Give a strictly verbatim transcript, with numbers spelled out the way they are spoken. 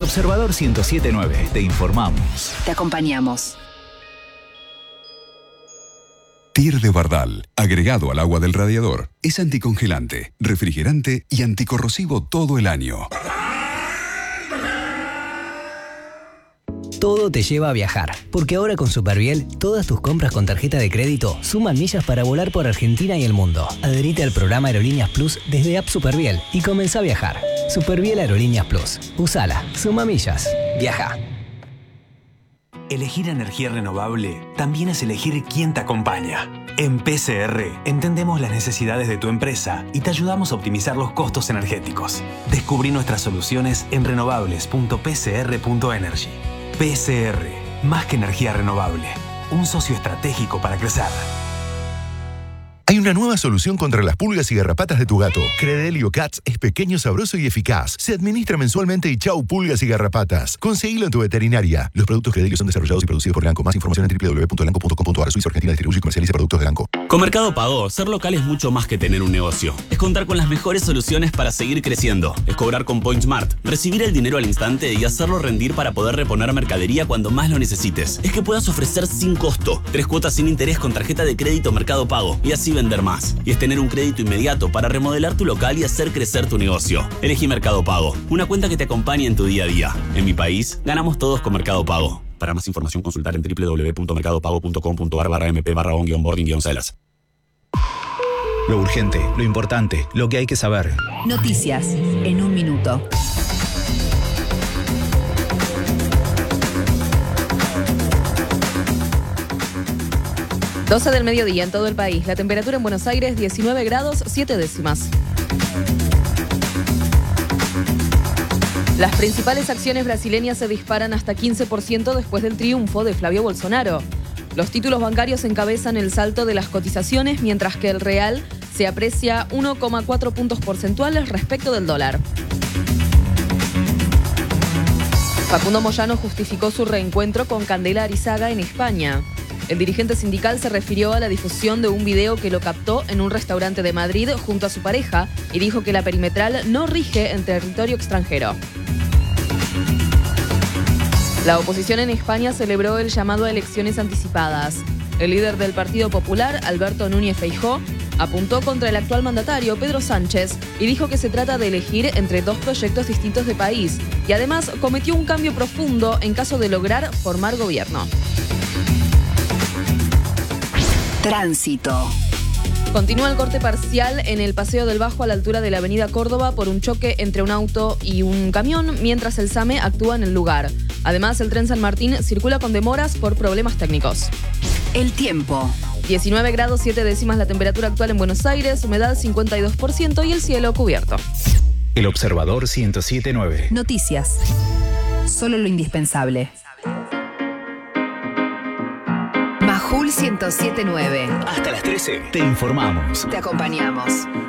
Observador ciento siete punto nueve. Te informamos. Te acompañamos. Tir de Bardal, agregado al agua del radiador, es anticongelante, refrigerante y anticorrosivo todo el año. Todo te lleva a viajar, porque ahora con Superviel, todas tus compras con tarjeta de crédito suman millas para volar por Argentina y el mundo. Adherite al programa Aerolíneas Plus desde App Superviel y comenzá a viajar. Superviel Aerolíneas Plus. Usala, suma millas, viaja. Elegir energía renovable también es elegir quién te acompaña. En P C R entendemos las necesidades de tu empresa y te ayudamos a optimizar los costos energéticos. Descubrí nuestras soluciones en renovables punto p c r punto energy. P C R, más que energía renovable, un socio estratégico para crecer. Hay una nueva solución contra las pulgas y garrapatas de tu gato. Credelio Cats es pequeño, sabroso y eficaz. Se administra mensualmente y chau pulgas y garrapatas. Conseguilo en tu veterinaria. Los productos Credelio son desarrollados y producidos por Elanco. Más información en doble u doble u doble u punto elanco punto com punto a r. Suiza Argentina distribuye y comercializa productos de Elanco. Con Mercado Pago, ser local es mucho más que tener un negocio. Es contar con las mejores soluciones para seguir creciendo. Es cobrar con PointSmart, recibir el dinero al instante y hacerlo rendir para poder reponer mercadería cuando más lo necesites. Es que puedas ofrecer sin costo, tres cuotas sin interés con tarjeta de crédito Mercado Pago y así vender más. Y es tener un crédito inmediato para remodelar tu local y hacer crecer tu negocio. Elegí Mercado Pago, una cuenta que te acompañe en tu día a día. En mi país, ganamos todos con Mercado Pago. Para más información, consultar en doble u doble u doble u punto mercado pago punto com punto a r barra m p barra on-boarding sellers. Lo urgente, lo importante, lo que hay que saber. Noticias en un minuto. doce del mediodía en todo el país. La temperatura en Buenos Aires, diecinueve grados, siete décimas. Las principales acciones brasileñas se disparan hasta quince por ciento después del triunfo de Flavio Bolsonaro. Los títulos bancarios encabezan el salto de las cotizaciones, mientras que el real se aprecia uno coma cuatro puntos porcentuales respecto del dólar. Facundo Moyano justificó su reencuentro con Candela Arizaga en España. El dirigente sindical se refirió a la difusión de un video que lo captó en un restaurante de Madrid junto a su pareja y dijo que la perimetral no rige en territorio extranjero. La oposición en España celebró el llamado a elecciones anticipadas. El líder del Partido Popular, Alberto Núñez Feijóo, apuntó contra el actual mandatario, Pedro Sánchez, y dijo que se trata de elegir entre dos proyectos distintos de país y además cometió un cambio profundo en caso de lograr formar gobierno. Tránsito. Continúa el corte parcial en el Paseo del Bajo a la altura de la avenida Córdoba por un choque entre un auto y un camión, mientras el SAME actúa en el lugar. Además, el tren San Martín circula con demoras por problemas técnicos. El tiempo. diecinueve grados, siete décimas la temperatura actual en Buenos Aires, humedad cincuenta y dos por ciento y el cielo cubierto. El Observador ciento siete punto nueve. Noticias. Solo lo indispensable. Majul ciento siete punto nueve. Hasta las trece te informamos. Te acompañamos.